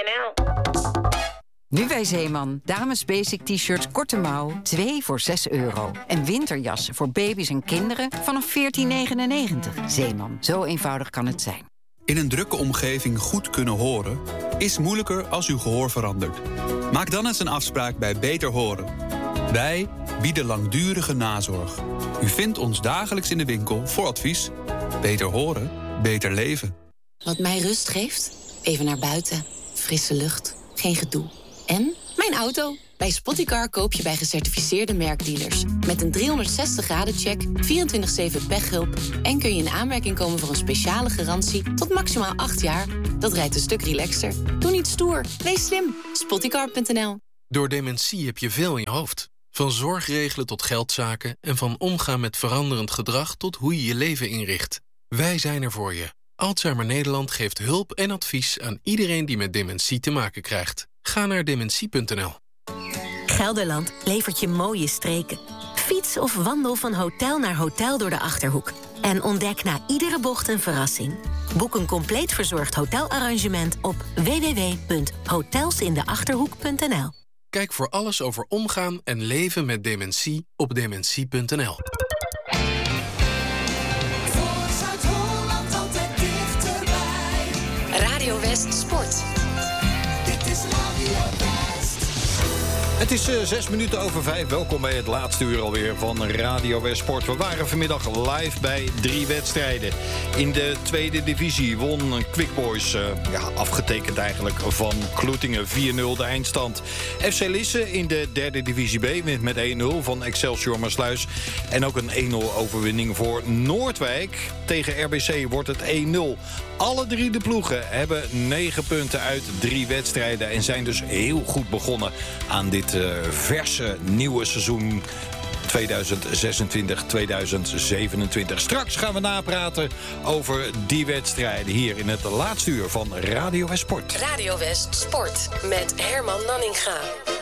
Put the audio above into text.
Zeeman.nl. Nu bij Zeeman. Dames basic t-shirts korte mouw, 2 voor €6. En winterjassen voor baby's en kinderen vanaf 14,99. Zeeman, zo eenvoudig kan het zijn. In een drukke omgeving goed kunnen horen is moeilijker als uw gehoor verandert. Maak dan eens een afspraak bij Beter Horen. Wij bieden langdurige nazorg. U vindt ons dagelijks in de winkel voor advies. Beter horen, beter leven. Wat mij rust geeft? Even naar buiten. Frisse lucht. Geen gedoe. En mijn auto. Bij Spottycar koop je bij gecertificeerde merkdealers. Met een 360-graden-check, 24/7 pechhulp... en kun je in aanmerking komen voor een speciale garantie tot maximaal 8 jaar. Dat rijdt een stuk relaxter. Doe niet stoer. Wees slim. Spottycar.nl. Door dementie heb je veel in je hoofd. Van zorgregelen tot geldzaken en van omgaan met veranderend gedrag tot hoe je je leven inricht. Wij zijn er voor je. Alzheimer Nederland geeft hulp en advies aan iedereen die met dementie te maken krijgt. Ga naar dementie.nl. Gelderland levert je mooie streken. Fiets of wandel van hotel naar hotel door de Achterhoek. En ontdek na iedere bocht een verrassing. Boek een compleet verzorgd hotelarrangement op www.hotelsindeachterhoek.nl. Kijk voor alles over omgaan en leven met dementie op dementie.nl. Radio West Sport. Dit is Radio West. Het is 5:06. Welkom bij het laatste uur alweer van Radio West Sport. We waren vanmiddag live bij 3 wedstrijden. In de tweede divisie won Quick Boys, afgetekend eigenlijk, van Kloetingen 4-0 de eindstand. FC Lisse in de derde divisie B wint met 1-0 van Excelsior Maassluis. En ook een 1-0 overwinning voor Noordwijk. Tegen RBC wordt het 1-0. Alle 3 de ploegen hebben 9 punten uit 3 wedstrijden... en zijn dus heel goed begonnen aan dit verse nieuwe seizoen 2026-2027. Straks gaan we napraten over die wedstrijden hier in het laatste uur van Radio West Sport. Radio West Sport met Herman Nanninga.